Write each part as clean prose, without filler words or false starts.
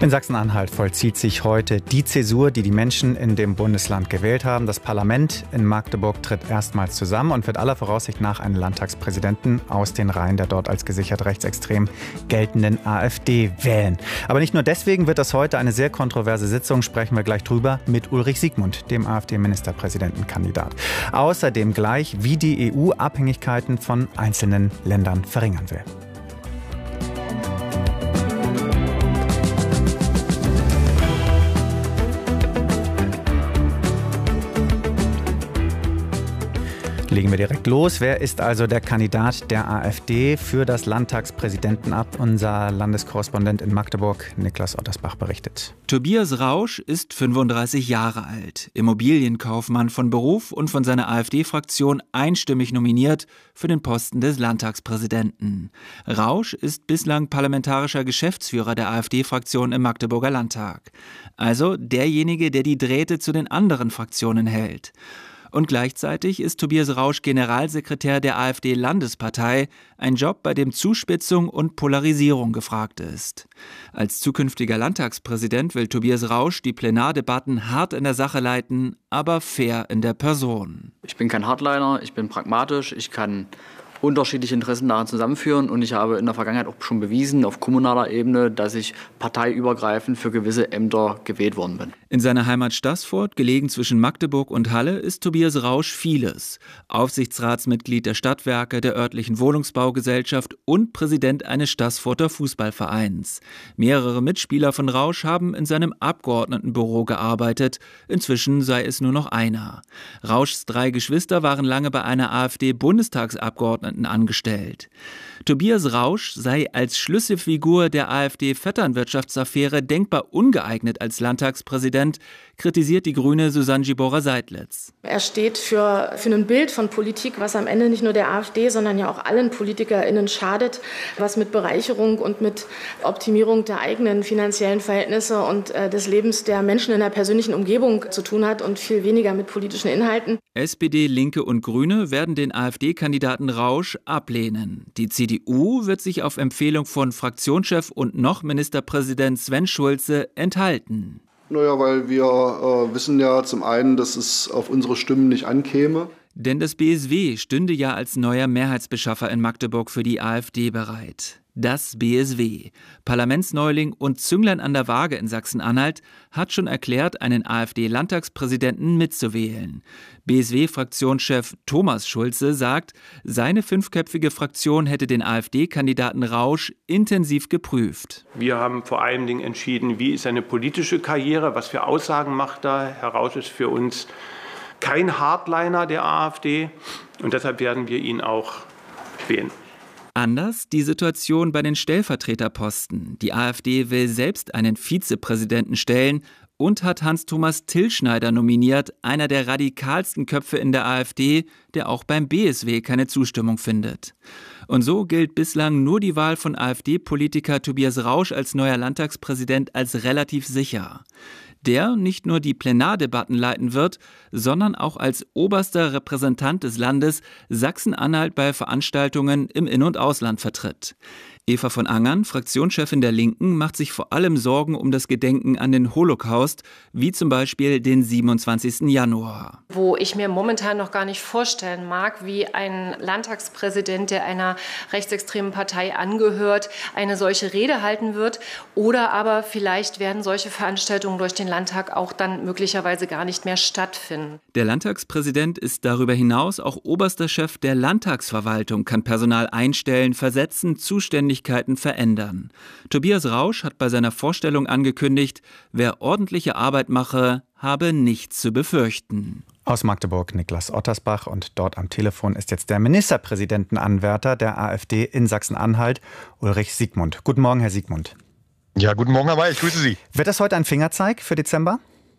In Sachsen-Anhalt vollzieht sich heute die Zäsur, die die Menschen in dem Bundesland gewählt haben. Das Parlament in Magdeburg tritt erstmals zusammen und wird aller Voraussicht nach einen Landtagspräsidenten aus den Reihen der dort als gesichert rechtsextrem geltenden AfD wählen. Aber nicht nur deswegen wird das heute eine sehr kontroverse Sitzung, sprechen wir gleich drüber mit Ulrich Siegmund, dem AfD-Ministerpräsidentenkandidat. Außerdem gleich, wie die EU Abhängigkeiten von einzelnen Ländern verringern will. Legen wir direkt los. Wer ist also der Kandidat der AfD für das Landtagspräsidentenamt? Unser Landeskorrespondent in Magdeburg, Niklas Ottersbach, berichtet. Tobias Rausch ist 35 Jahre alt, Immobilienkaufmann von Beruf und von seiner AfD-Fraktion einstimmig nominiert für den Posten des Landtagspräsidenten. Rausch ist bislang parlamentarischer Geschäftsführer der AfD-Fraktion im Magdeburger Landtag. Also derjenige, der die Drähte zu den anderen Fraktionen hält. Und gleichzeitig ist Tobias Rausch Generalsekretär der AfD-Landespartei, ein Job, bei dem Zuspitzung und Polarisierung gefragt ist. Als zukünftiger Landtagspräsident will Tobias Rausch die Plenardebatten hart in der Sache leiten, aber fair in der Person. Ich bin kein Hardliner, ich bin pragmatisch, ich kann unterschiedliche Interessen daran zusammenführen und ich habe in der Vergangenheit auch schon bewiesen, auf kommunaler Ebene, dass ich parteiübergreifend für gewisse Ämter gewählt worden bin. In seiner Heimat Staßfurt, gelegen zwischen Magdeburg und Halle, ist Tobias Rausch vieles. Aufsichtsratsmitglied der Stadtwerke, der örtlichen Wohnungsbaugesellschaft und Präsident eines Staßfurter Fußballvereins. Mehrere Mitspieler von Rausch haben in seinem Abgeordnetenbüro gearbeitet. Inzwischen sei es nur noch einer. Rauschs 3 Geschwister waren lange bei einer AfD-Bundestagsabgeordneten angestellt. Tobias Rausch sei als Schlüsselfigur der AfD-Vetternwirtschaftsaffäre denkbar ungeeignet als Landtagspräsident, kritisiert die Grüne Susanne Gibora-Seidlitz. Er steht für ein Bild von Politik, was am Ende nicht nur der AfD, sondern ja auch allen PolitikerInnen schadet, was mit Bereicherung und mit Optimierung der eigenen finanziellen Verhältnisse und des Lebens der Menschen in der persönlichen Umgebung zu tun hat und viel weniger mit politischen Inhalten. SPD, Linke und Grüne werden den AfD-Kandidaten Rausch ablehnen. Die CDU wird sich auf Empfehlung von Fraktionschef und noch Ministerpräsident Sven Schulze enthalten. Naja, weil wir wissen ja zum einen, dass es auf unsere Stimmen nicht ankäme. Denn das BSW stünde ja als neuer Mehrheitsbeschaffer in Magdeburg für die AfD bereit. Das BSW, Parlamentsneuling und Zünglein an der Waage in Sachsen-Anhalt, hat schon erklärt, einen AfD-Landtagspräsidenten mitzuwählen. BSW-Fraktionschef Thomas Schulze sagt, seine 5-köpfige Fraktion hätte den AfD-Kandidaten Rausch intensiv geprüft. Wir haben vor allen Dingen entschieden, wie ist seine politische Karriere, was für Aussagen macht er. Herr Rausch ist für uns kein Hardliner der AfD und deshalb werden wir ihn auch wählen. Anders die Situation bei den Stellvertreterposten. Die AfD will selbst einen Vizepräsidenten stellen und hat Hans-Thomas Tillschneider nominiert, einer der radikalsten Köpfe in der AfD, der auch beim BSW keine Zustimmung findet. Und so gilt bislang nur die Wahl von AfD-Politiker Tobias Rausch als neuer Landtagspräsident als relativ sicher. Der nicht nur die Plenardebatten leiten wird, sondern auch als oberster Repräsentant des Landes Sachsen-Anhalt bei Veranstaltungen im In- und Ausland vertritt. Eva von Angern, Fraktionschefin der Linken, macht sich vor allem Sorgen um das Gedenken an den Holocaust, wie zum Beispiel den 27. Januar. Wo ich mir momentan noch gar nicht vorstellen mag, wie ein Landtagspräsident, der einer rechtsextremen Partei angehört, eine solche Rede halten wird. Oder aber vielleicht werden solche Veranstaltungen durch den Landtag auch dann möglicherweise gar nicht mehr stattfinden. Der Landtagspräsident ist darüber hinaus auch oberster Chef der Landtagsverwaltung, kann Personal einstellen, versetzen, Zuständigkeiten verändern. Tobias Rausch hat bei seiner Vorstellung angekündigt, wer ordentliche Arbeit mache, habe nichts zu befürchten. Aus Magdeburg Niklas Ottersbach und dort am Telefon ist jetzt der Ministerpräsidentenanwärter der AfD in Sachsen-Anhalt, Ulrich Siegmund. Guten Morgen, Herr Siegmund. Ja, guten Morgen, Herr May, ich grüße Sie. Wird das heute ein Fingerzeig für Dezember?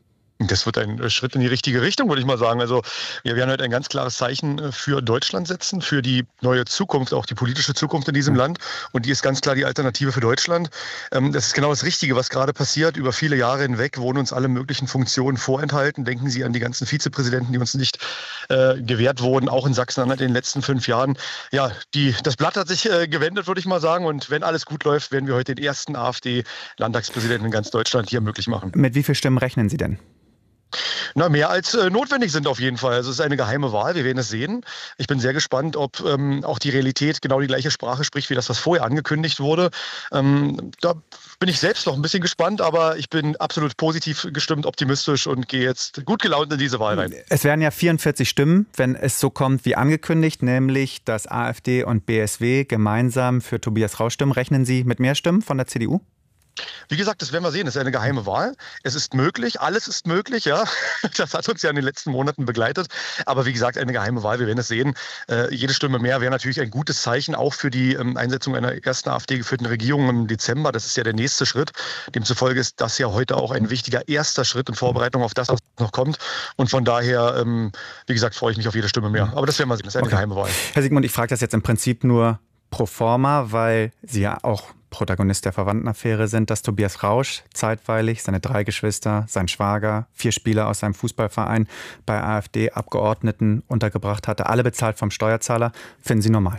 Das wird ein Schritt in die richtige Richtung, würde ich mal sagen. Also wir werden heute ein ganz klares Zeichen für Deutschland setzen, für die neue Zukunft, auch die politische Zukunft in diesem Land. Und die ist ganz klar die Alternative für Deutschland. Das ist genau das Richtige, was gerade passiert. Über viele Jahre hinweg wurden uns alle möglichen Funktionen vorenthalten. Denken Sie an die ganzen Vizepräsidenten, die uns nicht gewährt wurden, auch in Sachsen-Anhalt in den letzten 5 Jahren. Ja, das Blatt hat sich gewendet, würde ich mal sagen. Und wenn alles gut läuft, werden wir heute den ersten AfD-Landtagspräsidenten in ganz Deutschland hier möglich machen. Mit wie vielen Stimmen rechnen Sie denn? Na, mehr als notwendig sind auf jeden Fall. Also es ist eine geheime Wahl, wir werden es sehen. Ich bin sehr gespannt, ob auch die Realität genau die gleiche Sprache spricht, wie das, was vorher angekündigt wurde. Da bin ich selbst noch ein bisschen gespannt, aber ich bin absolut positiv gestimmt, optimistisch und gehe jetzt gut gelaunt in diese Wahl rein. Es werden ja 44 Stimmen, wenn es so kommt wie angekündigt, nämlich dass AfD und BSW gemeinsam für Tobias Rausch stimmen. Rechnen Sie mit mehr Stimmen von der CDU? Wie gesagt, das werden wir sehen. Das ist eine geheime Wahl. Es ist möglich, alles ist möglich, ja. Das hat uns ja in den letzten Monaten begleitet. Aber wie gesagt, eine geheime Wahl, wir werden es sehen. Jede Stimme mehr wäre natürlich ein gutes Zeichen, auch für die Einsetzung einer ersten AfD-geführten Regierung im Dezember. Das ist ja der nächste Schritt. Demzufolge ist das ja heute auch ein wichtiger erster Schritt in Vorbereitung auf das, was noch kommt. Und von daher, wie gesagt, freue ich mich auf jede Stimme mehr. Aber das werden wir sehen. Das ist eine geheime Wahl. Herr Siegmund, ich frage das jetzt im Prinzip nur pro forma, weil Sie ja auch Protagonist der Verwandtenaffäre sind, dass Tobias Rausch zeitweilig seine 3 Geschwister, sein Schwager, 4 Spieler aus seinem Fußballverein bei AfD-Abgeordneten untergebracht hatte, alle bezahlt vom Steuerzahler. Finden Sie normal?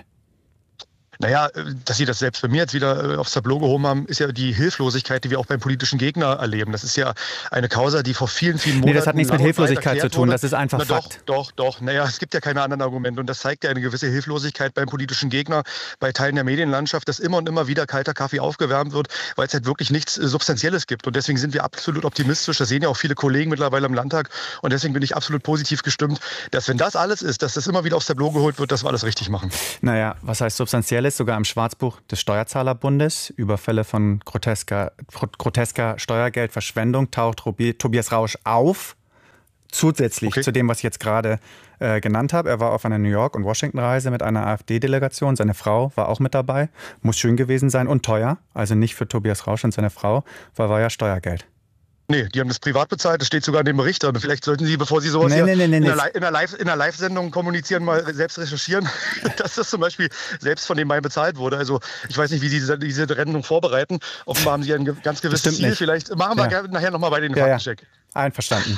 Naja, dass Sie das selbst bei mir jetzt wieder aufs Tableau gehoben haben, ist ja die Hilflosigkeit, die wir auch beim politischen Gegner erleben. Das ist ja eine Causa, die vor vielen, vielen Monaten... Nee, das hat nichts mit Hilflosigkeit zu tun, das ist einfach Fakt. Doch. Naja, es gibt ja keine anderen Argumente und das zeigt ja eine gewisse Hilflosigkeit beim politischen Gegner, bei Teilen der Medienlandschaft, dass immer und immer wieder kalter Kaffee aufgewärmt wird, weil es halt wirklich nichts Substanzielles gibt. Und deswegen sind wir absolut optimistisch, das sehen ja auch viele Kollegen mittlerweile im Landtag und deswegen bin ich absolut positiv gestimmt, dass wenn das alles ist, dass das immer wieder aufs Tableau geholt wird, dass wir alles richtig machen. Naja, was heißt Substanzielles? Sogar im Schwarzbuch des Steuerzahlerbundes, Überfälle von grotesker Steuergeldverschwendung, taucht Tobias Rausch auf. Zusätzlich zu dem, was ich jetzt gerade genannt habe. Er war auf einer New York- und Washington-Reise mit einer AfD-Delegation. Seine Frau war auch mit dabei. Muss schön gewesen sein und teuer. Also nicht für Tobias Rausch und seine Frau, weil war ja Steuergeld. Nee, die haben das privat bezahlt, das steht sogar in dem Bericht. Und vielleicht sollten Sie, bevor Sie sowas in einer Live-Sendung kommunizieren, mal selbst recherchieren, dass das zum Beispiel selbst von dem Mai bezahlt wurde. Also ich weiß nicht, wie Sie diese Sendung vorbereiten. Offenbar haben Sie ein ganz gewisses Ziel. Nicht. Vielleicht machen wir nachher nochmal bei den Faktencheck. Ja. Einverstanden.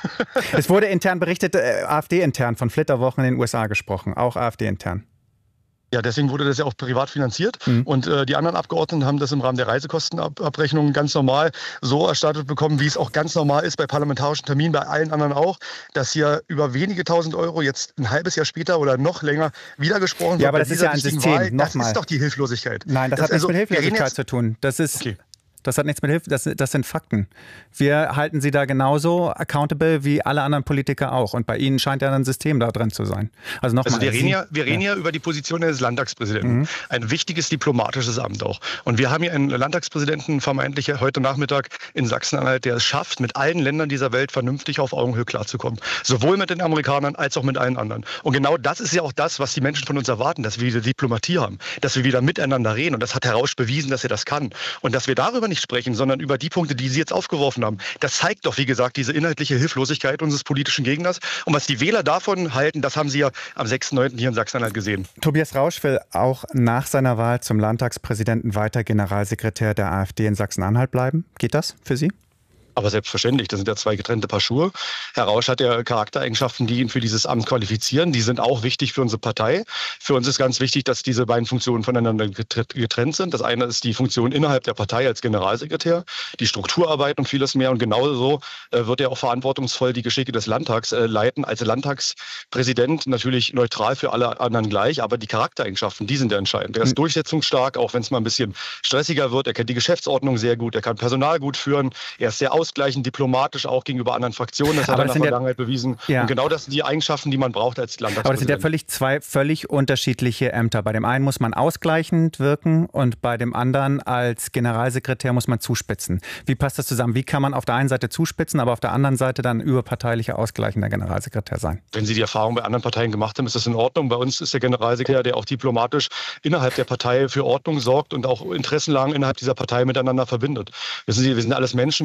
Es wurde intern berichtet, AfD-intern, von Flitterwochen in den USA gesprochen, auch AfD-intern. Ja, deswegen wurde das ja auch privat finanziert. Und die anderen Abgeordneten haben das im Rahmen der Reisekostenabrechnung ganz normal so erstattet bekommen, wie es auch ganz normal ist bei parlamentarischen Terminen, bei allen anderen auch, dass hier über wenige tausend Euro jetzt ein halbes Jahr später oder noch länger wieder gesprochen wird. Ja, aber das ist ja ein System. Das ist doch die Hilflosigkeit. Nein, das hat nichts mit Hilflosigkeit zu tun. Das ist... Okay. Das hat nichts mit Hilfe, das sind Fakten. Wir halten Sie da genauso accountable wie alle anderen Politiker auch. Und bei Ihnen scheint ja ein System da drin zu sein. Also nochmal. Wir reden ja über die Position des Landtagspräsidenten. Ein wichtiges diplomatisches Amt auch. Und wir haben hier einen Landtagspräsidenten vermeintlich heute Nachmittag in Sachsen-Anhalt, der es schafft, mit allen Ländern dieser Welt vernünftig auf Augenhöhe klarzukommen. Sowohl mit den Amerikanern als auch mit allen anderen. Und genau das ist ja auch das, was die Menschen von uns erwarten, dass wir wieder Diplomatie haben, dass wir wieder miteinander reden. Und das hat Herr Rausch bewiesen, dass er das kann. Und dass wir darüber nicht sprechen, sondern über die Punkte, die Sie jetzt aufgeworfen haben. Das zeigt doch, wie gesagt, diese inhaltliche Hilflosigkeit unseres politischen Gegners. Und was die Wähler davon halten, das haben Sie ja am 6.9. hier in Sachsen-Anhalt gesehen. Tobias Rausch will auch nach seiner Wahl zum Landtagspräsidenten weiter Generalsekretär der AfD in Sachsen-Anhalt bleiben. Geht das für Sie? Aber selbstverständlich, das sind ja 2 getrennte Paar Schuhe. Herr Rausch hat ja Charaktereigenschaften, die ihn für dieses Amt qualifizieren. Die sind auch wichtig für unsere Partei. Für uns ist ganz wichtig, dass diese beiden Funktionen voneinander getrennt sind. Das eine ist die Funktion innerhalb der Partei als Generalsekretär, die Strukturarbeit und vieles mehr. Und genauso wird er auch verantwortungsvoll die Geschicke des Landtags leiten. Als Landtagspräsident natürlich neutral für alle anderen gleich, aber die Charaktereigenschaften, die sind ja entscheidend. Er ist durchsetzungsstark, auch wenn es mal ein bisschen stressiger wird. Er kennt die Geschäftsordnung sehr gut, er kann Personal gut führen, er ist sehr ausgleichend, diplomatisch auch gegenüber anderen Fraktionen. Das hat er in der Vergangenheit bewiesen. Ja. Und genau das sind die Eigenschaften, die man braucht als Landtagspräsident. Aber das sind ja zwei völlig unterschiedliche Ämter. Bei dem einen muss man ausgleichend wirken und bei dem anderen als Generalsekretär muss man zuspitzen. Wie passt das zusammen? Wie kann man auf der einen Seite zuspitzen, aber auf der anderen Seite dann überparteilicher ausgleichender Generalsekretär sein? Wenn Sie die Erfahrung bei anderen Parteien gemacht haben, ist das in Ordnung. Bei uns ist der Generalsekretär, der auch diplomatisch innerhalb der Partei für Ordnung sorgt und auch Interessenlagen innerhalb dieser Partei miteinander verbindet. Wissen Sie, wir sind alles Menschen, wir haben unterschiedliche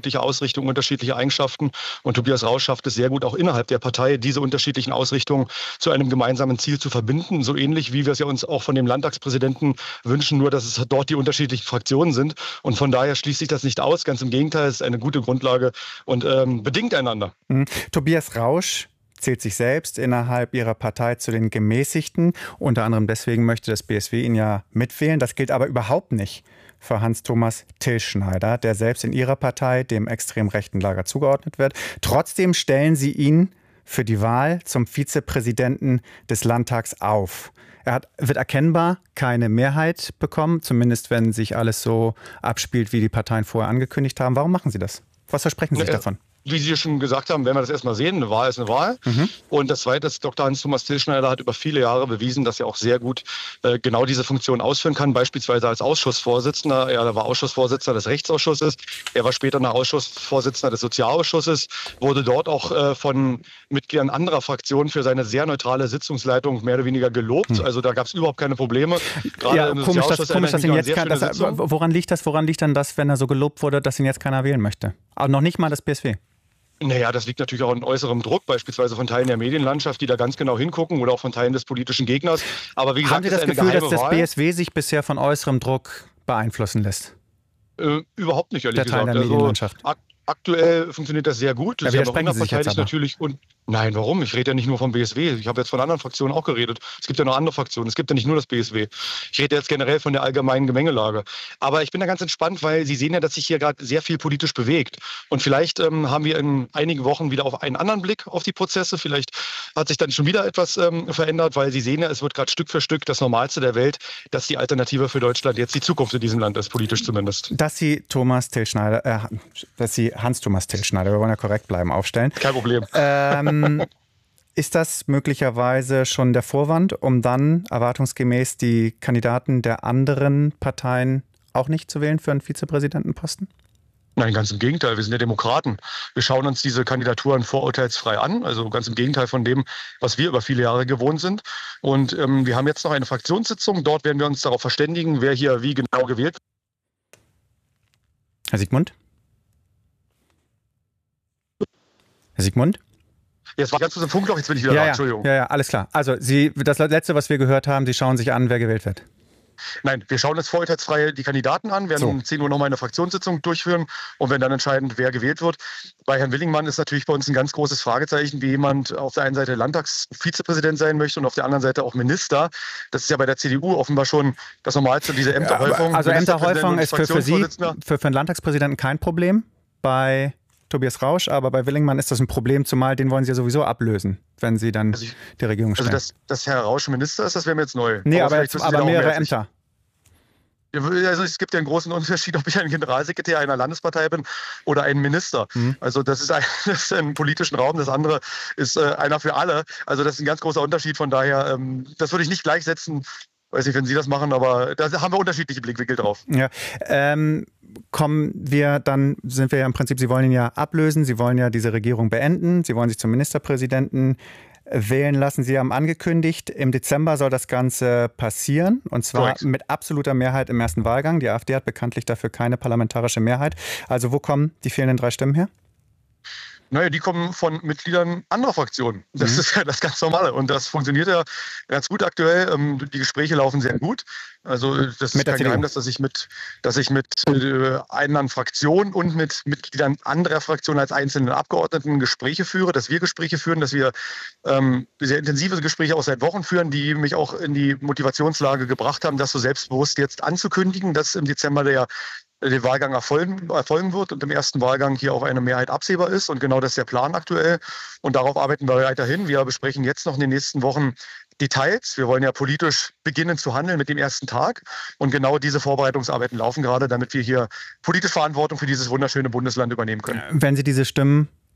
unterschiedliche Ausrichtungen, unterschiedliche Eigenschaften. Und Tobias Rausch schafft es sehr gut, auch innerhalb der Partei diese unterschiedlichen Ausrichtungen zu einem gemeinsamen Ziel zu verbinden. So ähnlich, wie wir es ja uns auch von dem Landtagspräsidenten wünschen, nur dass es dort die unterschiedlichen Fraktionen sind. Und von daher schließt sich das nicht aus. Ganz im Gegenteil, es ist eine gute Grundlage und bedingt einander. Tobias Rausch zählt sich selbst innerhalb ihrer Partei zu den Gemäßigten. Unter anderem deswegen möchte das BSW ihn ja mitwählen. Das gilt aber überhaupt nicht für Hans-Thomas Tilschneider, der selbst in ihrer Partei dem extrem rechten Lager zugeordnet wird. Trotzdem stellen sie ihn für die Wahl zum Vizepräsidenten des Landtags auf. Wird erkennbar keine Mehrheit bekommen, zumindest wenn sich alles so abspielt, wie die Parteien vorher angekündigt haben. Warum machen Sie das? Was versprechen Sie sich davon? Wie Sie schon gesagt haben, werden wir das erstmal sehen. Eine Wahl ist eine Wahl. Und das Zweite ist, Dr. Hans-Thomas Tilschneider hat über viele Jahre bewiesen, dass er auch sehr gut genau diese Funktion ausführen kann, beispielsweise als Ausschussvorsitzender. Er war Ausschussvorsitzender des Rechtsausschusses. Er war später noch Ausschussvorsitzender des Sozialausschusses, wurde dort auch von Mitgliedern anderer Fraktionen für seine sehr neutrale Sitzungsleitung mehr oder weniger gelobt. Also da gab es überhaupt keine Probleme. Gerade komisch, dass ihn jetzt woran liegt das? Woran liegt dann das, wenn er so gelobt wurde, dass ihn jetzt keiner wählen möchte? Aber noch nicht mal das BSW. Naja, das liegt natürlich auch an äußerem Druck, beispielsweise von Teilen der Medienlandschaft, die da ganz genau hingucken oder auch von Teilen des politischen Gegners. Aber wie gesagt, haben Sie das Gefühl, dass das BSW sich bisher von äußerem Druck beeinflussen lässt? Überhaupt nicht, ehrlich gesagt. Der Teil der Medienlandschaft. Aktuell funktioniert das sehr gut. Ja, widersprechen Sie sich jetzt aber. Natürlich Nein, warum? Ich rede ja nicht nur vom BSW. Ich habe jetzt von anderen Fraktionen auch geredet. Es gibt ja noch andere Fraktionen. Es gibt ja nicht nur das BSW. Ich rede jetzt generell von der allgemeinen Gemengelage. Aber ich bin da ganz entspannt, weil Sie sehen ja, dass sich hier gerade sehr viel politisch bewegt. Und vielleicht haben wir in einigen Wochen wieder auf einen anderen Blick auf die Prozesse. Vielleicht hat sich dann schon wieder etwas verändert, weil Sie sehen ja, es wird gerade Stück für Stück das Normalste der Welt, dass die Alternative für Deutschland jetzt die Zukunft in diesem Land ist, politisch zumindest. Dass Sie Hans-Thomas Tilschneider, wir wollen ja korrekt bleiben, aufstellen. Kein Problem. Ist das möglicherweise schon der Vorwand, um dann erwartungsgemäß die Kandidaten der anderen Parteien auch nicht zu wählen für einen Vizepräsidentenposten? Nein, ganz im Gegenteil. Wir sind ja Demokraten. Wir schauen uns diese Kandidaturen vorurteilsfrei an. Also ganz im Gegenteil von dem, was wir über viele Jahre gewohnt sind. Und wir haben jetzt noch eine Fraktionssitzung. Dort werden wir uns darauf verständigen, wer hier wie genau gewählt wird. Herr Siegmund? Herr Siegmund? Jetzt war ganz kurz im Funkloch, jetzt bin ich wieder da. Entschuldigung. Ja, alles klar. Also das Letzte, was wir gehört haben, Sie schauen sich an, wer gewählt wird. Nein, wir schauen jetzt vorurteilsfrei die Kandidaten an, werden um 10 Uhr nochmal eine Fraktionssitzung durchführen und werden dann entscheiden, wer gewählt wird. Bei Herrn Willingmann ist natürlich bei uns ein ganz großes Fragezeichen, wie jemand auf der einen Seite Landtagsvizepräsident sein möchte und auf der anderen Seite auch Minister. Das ist ja bei der CDU offenbar schon das Normalste, diese Ämterhäufung. Also Ämterhäufung ist für Sie, für einen Landtagspräsidenten kein Problem bei Tobias Rausch, aber bei Willingmann ist das ein Problem, zumal den wollen Sie ja sowieso ablösen, wenn Sie dann die Regierung stellen. Also dass Herr Rausch Minister ist, das wäre mir jetzt neu. Nee, aber mehrere Ämter. Also es gibt ja einen großen Unterschied, ob ich ein Generalsekretär einer Landespartei bin oder ein Minister. Also das ist ein politischen Raum, das andere ist einer für alle. Also das ist ein ganz großer Unterschied, von daher, das würde ich nicht gleichsetzen. Weiß nicht, wenn Sie das machen, aber da haben wir unterschiedliche Blickwinkel drauf. Ja, sind wir ja im Prinzip, Sie wollen ihn ja ablösen, Sie wollen ja diese Regierung beenden, Sie wollen sich zum Ministerpräsidenten wählen lassen. Sie haben angekündigt, im Dezember soll das Ganze passieren, und zwar mit absoluter Mehrheit im ersten Wahlgang. Die AfD hat bekanntlich dafür keine parlamentarische Mehrheit. Also wo kommen die fehlenden 3 Stimmen her? Naja, die kommen von Mitgliedern anderer Fraktionen. Das ist ja das ganz Normale. Und das funktioniert ja ganz gut aktuell. Die Gespräche laufen sehr gut. Also das ist kein Geheimnis, dass ich mit einer Fraktion und mit Mitgliedern anderer Fraktionen als einzelnen Abgeordneten Gespräche führe, dass wir Gespräche führen, dass wir sehr intensive Gespräche auch seit Wochen führen, die mich auch in die Motivationslage gebracht haben, das so selbstbewusst jetzt anzukündigen, dass im Dezember der Wahlgang erfolgen wird und im ersten Wahlgang hier auch eine Mehrheit absehbar ist. Und genau das ist der Plan aktuell. Und darauf arbeiten wir weiterhin. Wir besprechen jetzt noch in den nächsten Wochen Details. Wir wollen ja politisch beginnen zu handeln mit dem ersten Tag. Und genau diese Vorbereitungsarbeiten laufen gerade, damit wir hier politisch Verantwortung für dieses wunderschöne Bundesland übernehmen können. Wenn Sie diese Stimmen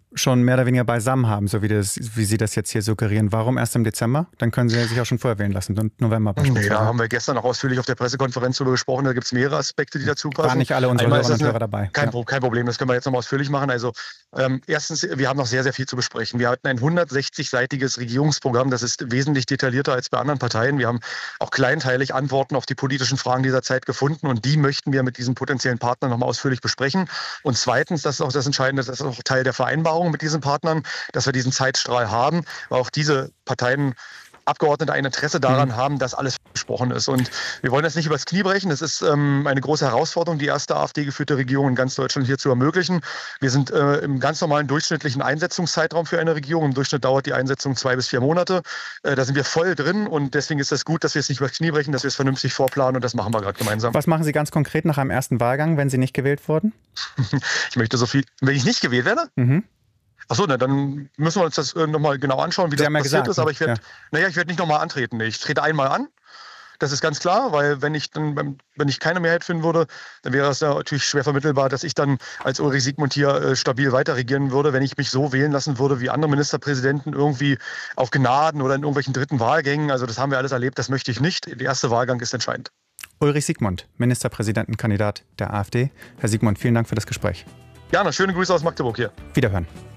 schon mehr oder weniger beisammen haben, so wie Sie das jetzt hier suggerieren. Warum erst im Dezember? Dann können Sie sich auch schon vorher wählen lassen, im November beispielsweise. Nee, da haben wir gestern auch ausführlich auf der Pressekonferenz darüber gesprochen. Da gibt es mehrere Aspekte, die dazu passen. Waren nicht alle unsere Hörerinnen und Hörer dabei. Kein Problem, das können wir jetzt nochmal ausführlich machen. Also erstens, wir haben noch sehr, sehr viel zu besprechen. Wir hatten ein 160-seitiges Regierungsprogramm, das ist wesentlich detaillierter als bei anderen Parteien. Wir haben auch kleinteilig Antworten auf die politischen Fragen dieser Zeit gefunden und die möchten wir mit diesen potenziellen Partnern nochmal ausführlich besprechen. Und zweitens, das ist auch das Entscheidende, das ist auch Teil der Vereinbarung mit diesen Partnern, dass wir diesen Zeitstrahl haben, weil auch diese Parteien Abgeordnete ein Interesse daran haben, dass alles besprochen ist. Und wir wollen das nicht übers Knie brechen. Es ist eine große Herausforderung, die erste AfD-geführte Regierung in ganz Deutschland hier zu ermöglichen. Wir sind im ganz normalen durchschnittlichen Einsetzungszeitraum für eine Regierung. Im Durchschnitt dauert die Einsetzung 2 bis 4 Monate. Da sind wir voll drin und deswegen ist es gut, dass wir es nicht übers Knie brechen, dass wir es vernünftig vorplanen und das machen wir gerade gemeinsam. Was machen Sie ganz konkret nach einem ersten Wahlgang, wenn Sie nicht gewählt wurden? Ich möchte so viel, wenn ich nicht gewählt werde? Achso, dann müssen wir uns das nochmal genau anschauen, wie das passiert ist. Aber ich werde nicht nochmal antreten. Ich trete einmal an. Das ist ganz klar, weil wenn ich keine Mehrheit finden würde, dann wäre es natürlich schwer vermittelbar, dass ich dann als Ulrich Siegmund hier stabil weiter regieren würde, wenn ich mich so wählen lassen würde wie andere Ministerpräsidenten irgendwie auf Gnaden oder in irgendwelchen dritten Wahlgängen. Also das haben wir alles erlebt, das möchte ich nicht. Der erste Wahlgang ist entscheidend. Ulrich Siegmund, Ministerpräsidentenkandidat der AfD. Herr Siegmund, vielen Dank für das Gespräch. Jana, schöne Grüße aus Magdeburg hier. Wiederhören.